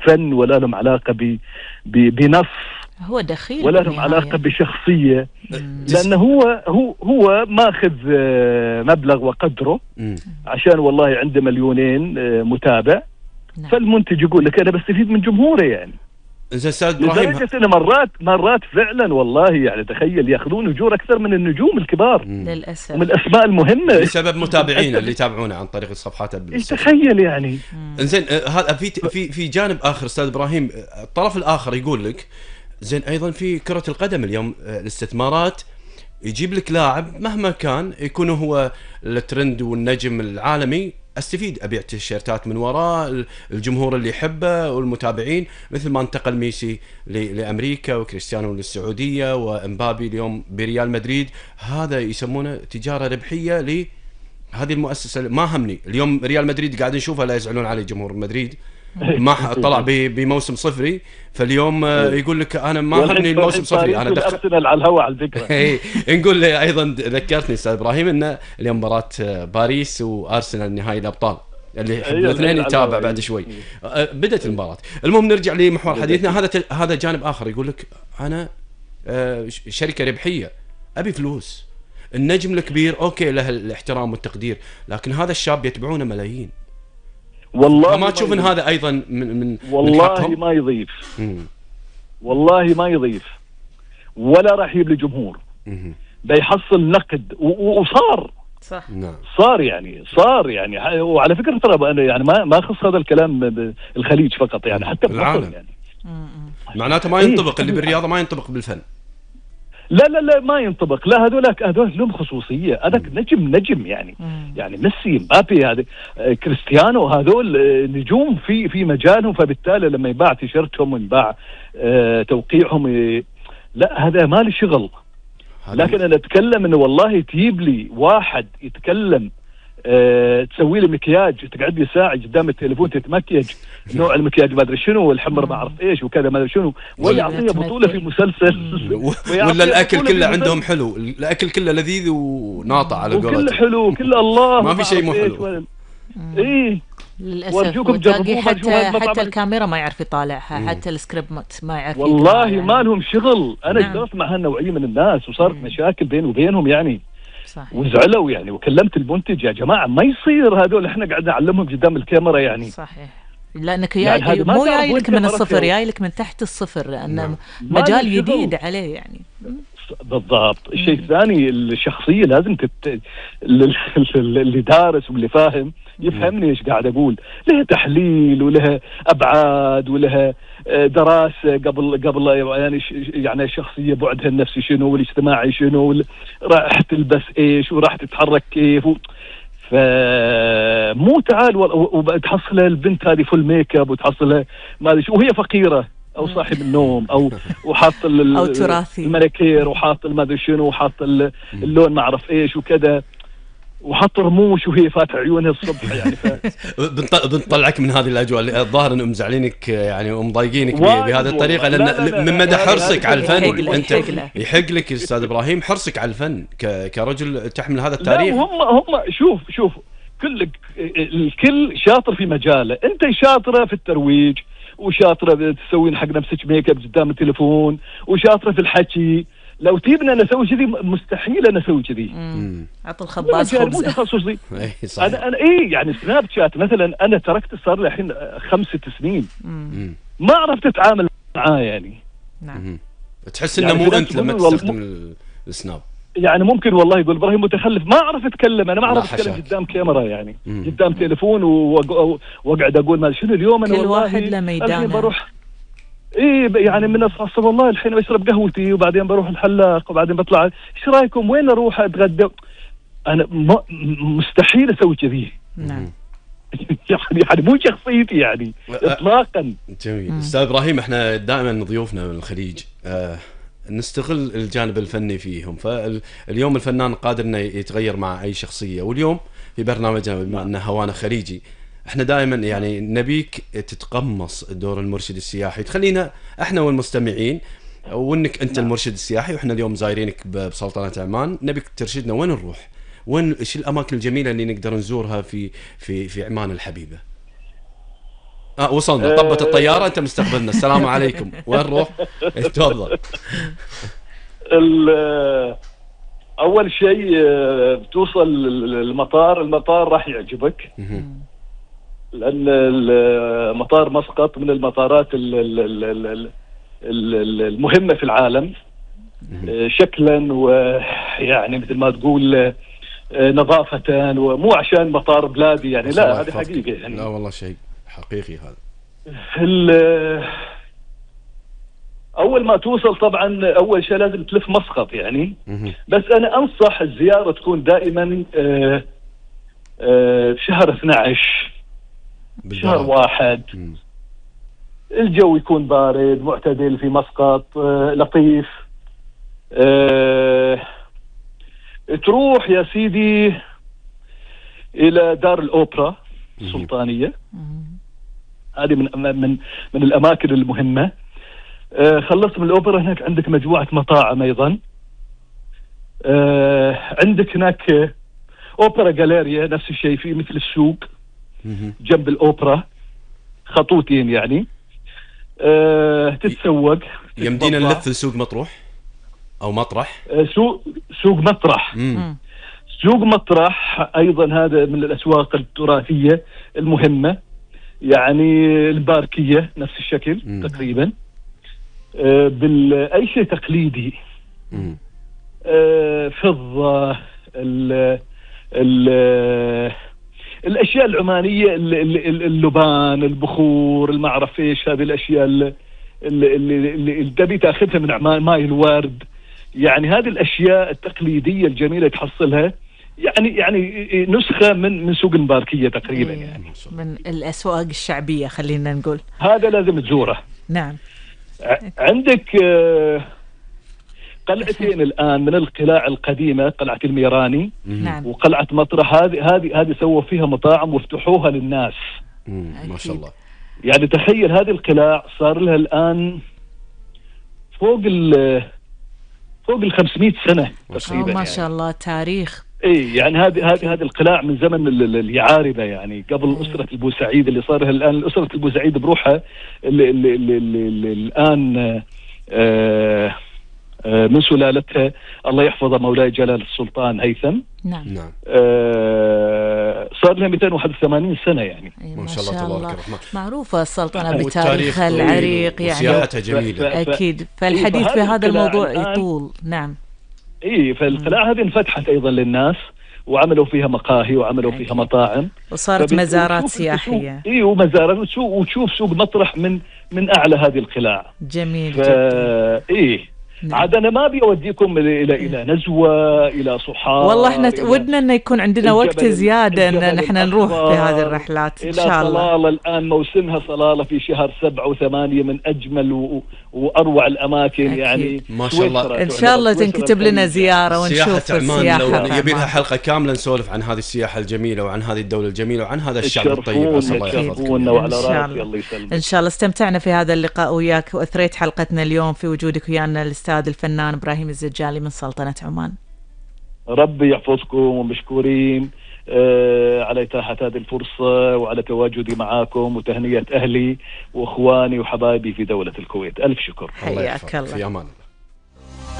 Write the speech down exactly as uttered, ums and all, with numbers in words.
بفن، ولا لهم علاقة ب بنص، هو دخيل ولا لهم علاقة بشخصية، لأنه هو هو هو ماخذ مبلغ وقدره عشان والله عنده مليونين متابع. نعم. فالمنتج يقول لك أنا بستفيد من جمهوري يعني. زين استاذ ابراهيم، لدرجة إنه مرات مرات فعلا والله يعني تخيل ياخذون أجور أكثر من النجوم الكبار للأسف، ومن الأسماء المهمة بسبب متابعين اللي يتابعونه عن طريق الصفحات. تخيل يعني. زين هذا في في في جانب آخر استاذ ابراهيم، الطرف الآخر يقول لك زين أيضا في كرة القدم اليوم الاستثمارات يجيب لك لاعب مهما كان يكون هو الترند والنجم العالمي، استفيد ابيع تيشيرتات من وراء الجمهور اللي يحبه والمتابعين، مثل ما انتقل ميسي لامريكا وكريستيانو للسعوديه وامبابي اليوم بريال مدريد. هذا يسمونه تجاره ربحيه لهذه المؤسسه. ما همني اليوم ريال مدريد قاعد نشوفها لا يزعلون عليه جمهور مدريد، ما طلع بموسم صفري، فاليوم يقول لك انا ما همني الموسم صفري، انا دخل على الهواء على الفكره. نقول ايضا ذكرتني استاذ ابراهيم ان اليوم مباراه باريس وارسنال نهائي الابطال اللي الاثنين يتابع بعد شوي بدت المباراه. المهم نرجع لمحور حديثنا، هذا هذا جانب اخر يقول لك انا شركه ربحيه ابي فلوس. النجم الكبير اوكي له الاحترام والتقدير، لكن هذا الشاب يتبعونه ملايين. والله ما تشوف ان هذا ايضا من من والله من ما يضيف. مم. والله ما يضيف ولا راح يجيب لي جمهور، بيحصل نقد وصار صح. نعم. صار يعني صار يعني وعلى فكره ترى انا يعني ما ما اخص هذا الكلام بالخليج فقط، يعني حتى بالعالم يعني. معناته ما ينطبق اللي بالرياضه ما ينطبق بالفن. لا لا لا ما ينطبق، لا هذولك هذول لهم خصوصية، هذاك نجم نجم يعني. مم. يعني ميسي مبابي هذا كريستيانو هذول نجوم في في مجالهم، فبالتالي لما يباع تيشيرتهم ويباع اه توقيعهم اه لا هذا ما له شغل. لكن انا اتكلم انه والله تجيب لي واحد يتكلم اه تسوي له مكياج، تقعد لي ساعه قدام التليفون تتمكيج نوع المكياج ما ادري شنو والحمر ما اعرف ايش وكذا ما ادري شنو، ويعطيه بطوله في مسلسل ولا الاكل كله عندهم حلو، الاكل كله لذيذ وناطع على قولتهم، كله حلو كله الله ما في شيء مو حلو. ايه للاسف، وتلاقي حتى حتى الكاميرا ما يعرف يطالعها، مم. حتى السكريبت ما يعرف والله يعني. ما لهم شغل. انا اشتغلت نعم. مع هالنوعيه من الناس وصارت مم. مشاكل بيني وبينهم يعني. صحيح. وزعلوا يعني، وكلمت المنتج يا جماعه ما يصير هذول احنا قاعد نعلمهم قدام الكاميرا يعني. صحيح، لانك يعني مو جاي لك من الصفر، جاي لك من تحت الصفر، لانه مجال جديد عليه يعني. بالضبط. الشيء الثاني الشخصيه لازم تت... اللي دارس واللي فاهم يفهمني ايش قاعد اقول، لها تحليل ولها ابعاد ولها دراسه قبل قبل يعني يعني الشخصيه بعدها النفسي شنو والاجتماعي شنو، راح تلبس ايش وراح تتحرك كيف و... فمو تعال وتحصلها البنت هذه فول ميك اب وتحصلها ما ادري شو وهي فقيره او صاحب النوم او وحاط او تراثي المانيكير وحاط ما ادري شنو وحاط اللون ما اعرف ايش وكذا وحط رموش وهي فاتحه عيونها الصبح يعني ف... بنطلعك من هذه الاجواء. الظاهر انهم مزعلينك يعني ومضايقينك بهذه الطريقه، لان لا لا لا من مدى حرصك على الفن انت يحق لك استاذ ابراهيم حرصك على الفن كرجل تحمل هذا التاريخ. لا هم هم شوف شوف كل الكل شاطر في مجاله، انت شاطره في الترويج وشاطره تسوين حق نفسك ميك اب قدام التليفون وشاطره في الحكي. لو تيبنا نسوي كذي مستحيل انا اسوي كذي. عطوا الخباز خبز. مو تخصصي. انا انا ايه يعني سناب شات مثلا انا تركت صار لي الحين خمس ست سنين ما عرفت اتعامل معاه يعني. نعم. تحس انه مو انت لما تستخدم السناب يعني ممكن والله يقول ابراهيم متخلف ما اعرف اتكلم، انا ما اعرف اتكلم قدام كاميرا يعني. مم. قدام تليفون واقعد اقول ما شنو اليوم انا كل واحد له ميدانه. بروح ايه يعني من الصبح والله الحين بشرب قهوتي وبعدين بروح الحلاق وبعدين بطلع ايش رايكم وين اروح اتغدى. انا مستحيل اسوي كذي. نعم. يعني يعني مو شخصيتي يعني اطلاقا. جميل. استاذ ابراهيم احنا دائما ضيوفنا من الخليج آه نستغل الجانب الفني فيهم، فاليوم الفنان قادر انه يتغير مع اي شخصيه، واليوم في برنامجنا بما انه هوانا خليجي احنا دائما يعني نبيك تتقمص دور المرشد السياحي، تخلينا احنا والمستمعين وانك انت المرشد السياحي واحنا اليوم زايرينك بسلطنه عمان، نبيك ترشدنا وين نروح، وين ايش الاماكن الجميله اللي نقدر نزورها في في في عمان الحبيبه. اه وصلنا، طبت الطياره انت مستقبلنا، السلام عليكم، وين نروح؟ تفضل. اول شيء بتوصل المطار، المطار راح يعجبك لان المطار مسقط من المطارات المهمه في العالم شكلا، ويعني مثل ما تقول نظافه، ومو عشان مطار بلادي يعني، لا هذه حقيقه يعني. لا والله شيء حقيقي هذا. اول ما توصل طبعا اول شيء لازم تلف مسقط يعني، بس انا انصح الزياره تكون دائما آه آه في شهر اثني عشر، شهر واحد، الجو يكون بارد معتدل في مسقط، آه لطيف. آه تروح يا سيدي الى دار الاوبرا السلطانيه، هذه من من من الاماكن المهمه. آه خلصت من الأوبرا، هناك عندك مجموعة مطاعم أيضا. آه عندك هناك أوبرا جاليريا نفس الشيء، في مثل السوق جنب الأوبرا، خطوتين يعني. آه تتسوق. يمدينا نلف لسوق مطروح أو مطرح؟ آه سوق سوق مطرح. مم. سوق مطرح أيضا هذا من الأسواق التراثية المهمة يعني، الباركية نفس الشكل. مم. تقريبا بالأي شيء تقليدي، آه فضة، ال ال الأشياء العمانية، اللبان، البخور، المعرف إيش، هذه الأشياء اللي اللي تبي تاخذها من عمان، ماي الورد يعني، هذه الأشياء التقليدية الجميلة تحصلها يعني يعني نسخة من من سوق المباركية تقريبا يعني، من الأسواق الشعبية خلينا نقول. هذا لازم تزوره. نعم. عندك قلعتين الآن من القلاع القديمة، قلعة الميراني نعم. وقلعة مطرح، هذه هذه هذه سووا فيها مطاعم وافتحوها للناس. ما شاء الله. يعني تخيل هذه القلاع صار لها الآن فوق ال فوق ال خمسمائة سنة تقريبا. ما شاء الله تاريخ. اي يعني هذه هذه هذه القلاع من زمن اليعاربه يعني، قبل اسره البوسعيد اللي صار الان اسره البوسعيد بروحها اللي, اللي, اللي, اللي الان آه آه من سلالتها الله يحفظه مولاي جلال السلطان هيثم. نعم. نعم. آه صار لها مئتين وواحد وثمانين سنه يعني. ما شاء الله تبارك الرحمن. معروفه السلطنه بتاريخها العريق يعني، وسياحتها جميله. اكيد، فالحديث في هذا الموضوع يطول. نعم. اي فالقلاع هذه انفتحت ايضا للناس، وعملوا فيها مقاهي وعملوا فيها مطاعم، وصارت مزارات سياحيه. اي ومزارات، وتشوف وتشوف سوق مطرح من من اعلى هذه القلاع. جميل ف... جدا. اي نعم. عاد انا ما ابي اوديكم الى الى الى نزوه، الى صحار. والله احنا ودنا انه يكون عندنا وقت زياده ان نحن نروح في هذه الرحلات ان شاء الله. صلاله الان موسمها صلاله في شهر سبعة وثمانية، من اجمل و... واروع الاماكن. أكيد. يعني ما شاء الله. ان شاء الله تنكتب لنا زياره ونشوف السياحه. لو يبي لها حلقه كامله نسولف عن هذه السياحه الجميله وعن هذه الدوله الجميله وعن هذا الشعب الطيب. الله يحفظكم. وعلى راسي الله يسلمك. ان شاء الله استمتعنا في هذا اللقاء وياك، واثريت حلقتنا اليوم في وجودك ويانا الاستاذ الفنان إبراهيم الزجالي من سلطنة عمان. ربي يحفظكم ومشكورين آه على إتاحة هذه الفرصة وعلى تواجدي معاكم وتهنئة أهلي وإخواني وحبايبي في دولة الكويت. ألف شكر. حياك الله. في أمان الله.